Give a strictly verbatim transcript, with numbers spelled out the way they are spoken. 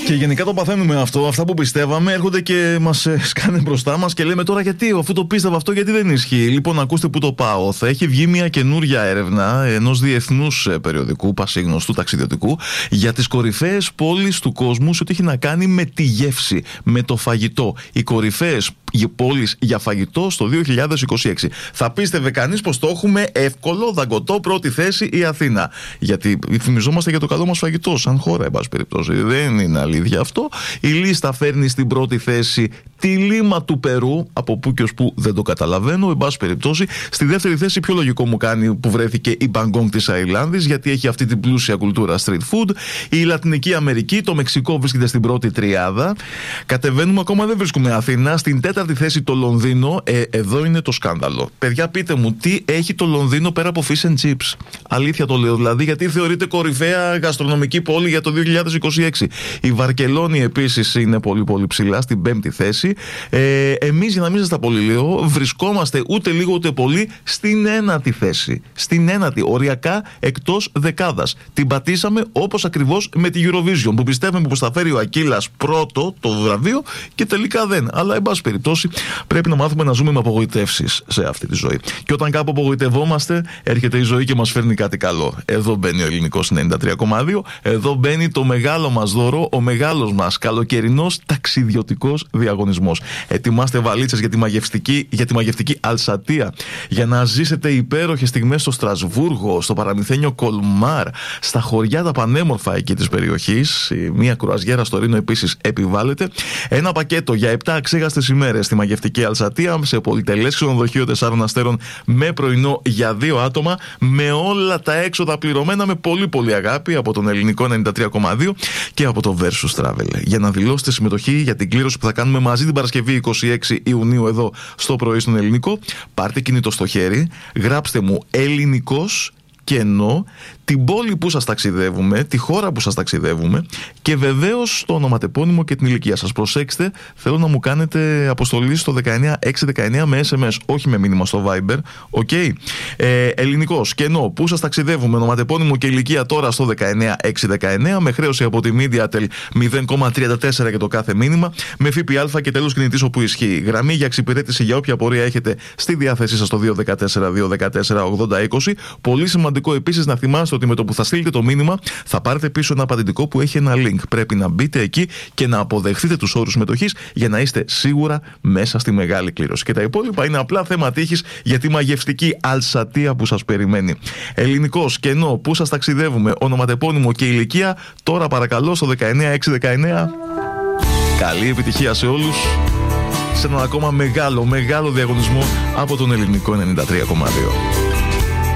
Και γενικά το παθαίνουμε αυτό. Αυτά που πιστεύαμε έρχονται και μας ε, σκάνε μπροστά μας και λέμε τώρα γιατί, αφού το πίστευα αυτό, γιατί δεν ισχύει. Λοιπόν, ακούστε που το πάω. Θα έχει βγει μια καινούρια έρευνα ενός διεθνούς περιοδικού, πασίγνωστου ταξιδιωτικού, για τις κορυφαίες πόλεις του κόσμου σε ό,τι έχει να κάνει με τη γεύση, με το φαγητό. Οι κορυφαίες πόλεις για φαγητό στο δύο χιλιάδες είκοσι έξι. Θα πίστευε κανείς πως το έχουμε εύκολο, δαγκωτό, πρώτη θέση η Αθήνα. Γιατί θυμιζόμαστε για το καλό μας φαγητό, σαν χώρα, εν πάση περιπτώσει. Δεν είναι αλήθεια αυτό. Η λίστα φέρνει στην πρώτη θέση τη Λίμα του Περού, από πού και ως πού δεν το καταλαβαίνω, εν πάση περιπτώσει. Στη δεύτερη θέση, πιο λογικό μου κάνει που βρέθηκε η Μπαγκόγκ της Ταϊλάνδης, γιατί έχει αυτή την πλούσια κουλτούρα street food. Η Λατινική Αμερική, το Μεξικό βρίσκεται στην πρώτη τριάδα. Κατεβαίνουμε, ακόμα δεν βρίσκουμε Αθήνα. Στην τέταρτη θέση το Λονδίνο. Ε, εδώ είναι το σκάνδαλο. Παιδιά, πείτε μου, τι έχει το Λονδίνο πέρα από fish and chips? Αλήθεια το λέω δηλαδή, γιατί θεωρείται κορυφαία γαστρονομική πόλη για το δύο χιλιάδες είκοσι έξι. Η Βαρκελόνη επίσης είναι πολύ πολύ ψηλά, στην πέμπτη θέση. Ε, εμείς, για να μην σας τα πολύ λέω, βρισκόμαστε ούτε λίγο ούτε πολύ στην ένατη θέση. Στην ένατη, οριακά εκτός δεκάδας. Την πατήσαμε όπως ακριβώς με τη Eurovision, που πιστεύουμε πως θα φέρει ο Ακύλας πρώτο το βραβείο και τελικά δεν. Αλλά, εν πάση περιπτώσει, πρέπει να μάθουμε να ζούμε με απογοητεύσεις σε αυτή τη ζωή. Και όταν κάπου απογοητευόμαστε, έρχεται η ζωή και μας φέρνει κάτι καλό. Εδώ μπαίνει ο Ελληνικός ενενήντα τρία κόμμα δύο. Εδώ μπαίνει το μεγάλο μας δώρο, ο μεγάλος μας καλοκαιρινός ταξιδιωτικός διαγωνισμός. Ετοιμάστε βαλίτσες για τη μαγευτική, για τη μαγευτική Αλσατία, για να ζήσετε υπέροχες στιγμές στο Στρασβούργο, στο παραμυθένιο Κολμάρ, στα χωριά τα πανέμορφα εκεί της περιοχής. Μία κρουαζιέρα στο Ρήνο επίσης επιβάλλεται. Ένα πακέτο για επτά αξίγαστες ημέρες στη μαγευτική Αλσατία, σε πολυτελές ξενοδοχείο τεσσάρων αστέρων με πρωινό για δύο άτομα, με όλα τα έξοδα πληρωμένα με πολύ πολύ αγάπη από τον Ελληνικό ενενήντα τρία κόμμα δύο και από το Versus Travel. Για να δηλώσετε συμμετοχή για την κλήρωση που θα κάνουμε μαζί την Παρασκευή είκοσι έξι Ιουνίου εδώ στο πρωί στον Ελληνικό, πάρτε κινητό στο χέρι, γράψτε μου Ελληνικός κενό, την πόλη που σας ταξιδεύουμε, τη χώρα που σας ταξιδεύουμε και βεβαίως το ονοματεπώνυμο και την ηλικία σας. Προσέξτε, θέλω να μου κάνετε αποστολή στο δεκαεννιά έξι δεκαεννιά με ες εμ ες, όχι με μήνυμα στο Viber. Οκ. Okay. Ε, ελληνικός κενό, που σας ταξιδεύουμε, ονοματεπώνυμο και ηλικία τώρα στο δεκαεννιά έξι δεκαεννιά, με χρέωση από τη Mediatel μηδέν κόμμα τριάντα τέσσερα για το κάθε μήνυμα, με ΦΠΑ και τέλος κινητής όπου ισχύει. Γραμμή για εξυπηρέτηση για όποια πορεία έχετε στη διάθεσή σας στο δύο ένα τέσσερα δύο ένα τέσσερα ογδόντα είκοσι. Πολύ σημαντικό επίσης να θυμάστε ότι με το που θα στείλετε το μήνυμα θα πάρετε πίσω ένα απαντητικό που έχει ένα link. Πρέπει να μπείτε εκεί και να αποδεχθείτε τους όρους συμμετοχής για να είστε σίγουρα μέσα στη μεγάλη κλήρωση. Και τα υπόλοιπα είναι απλά θέμα τύχης για τη μαγευτική Αλσατία που σας περιμένει. Ελληνικός κενό, που σας ταξιδεύουμε, ονοματεπώνυμο και ηλικία τώρα παρακαλώ στο δεκαεννιά έξι δεκαεννιά. Καλή επιτυχία σε όλους σε έναν ακόμα μεγάλο μεγάλο διαγωνισμό από τον Ελληνικό ενενήντα τρία κόμμα δύο.